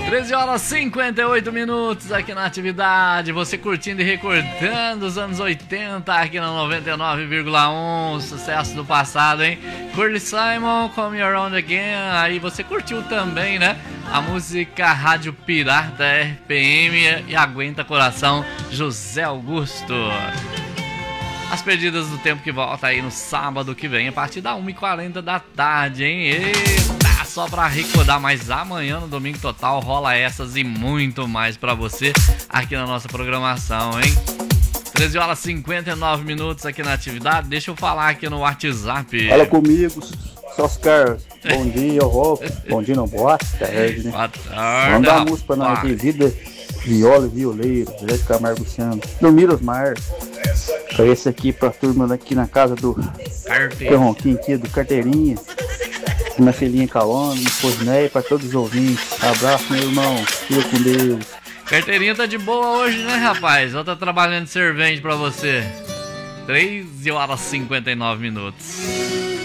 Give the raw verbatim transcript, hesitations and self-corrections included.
treze horas e cinquenta e oito minutos aqui na atividade. Você curtindo e recordando os anos oitenta aqui na noventa e nove vírgula um. Sucesso do passado, hein? Curly Simon, Come Around Again. Aí você curtiu também, né? A música Rádio Pirata R P M e Aguenta Coração, José Augusto. As Perdidas do Tempo que volta aí no sábado que vem, a partir da uma e quarenta da tarde, hein? Eita! Só pra recordar, mas amanhã no Domingo Total rola essas e muito mais pra você aqui na nossa programação, hein? treze horas e cinquenta e nove minutos aqui na atividade. Deixa eu falar aqui no WhatsApp. Fala comigo, Oscar. Bom dia, Rolf. Bom dia, não, boa tarde, né? Boa tarde. Manda a música pra nós aqui, Vida, Viola e Violeiro, Zé de Camargo Luciano, do Mirosmar. Pra esse aqui, pra turma aqui na casa do Ronquinho aqui, do Carteirinha. Minha filhinha Calona, Posneia, pra todos os ouvintes. Abraço, meu irmão. Fica com Deus. Carteirinha tá de boa hoje, né, rapaz? Ou tá trabalhando de servente pra você? treze horas e cinquenta e nove minutos.